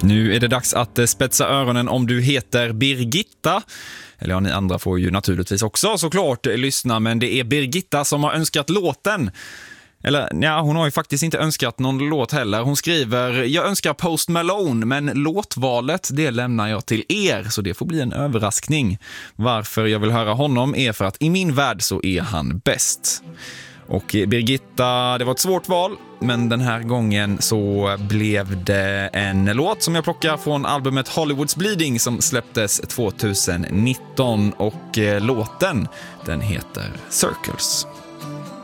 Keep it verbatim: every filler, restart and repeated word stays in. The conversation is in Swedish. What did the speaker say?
Nu är det dags att spetsa öronen om du heter Birgitta. Eller ja, ni andra får ju naturligtvis också såklart lyssna, men det är Birgitta som har önskat låten. Eller ja, hon har ju faktiskt inte önskat någon låt heller. Hon skriver: jag önskar Post Malone, men låtvalet det lämnar jag till er, så det får bli en överraskning. Varför jag vill höra honom är för att i min värld så är han bäst. Och Birgitta, det var ett svårt val, men den här gången så blev det en låt som jag plockar från albumet Hollywood's Bleeding som släpptes tjugonitton, och låten den heter Circles.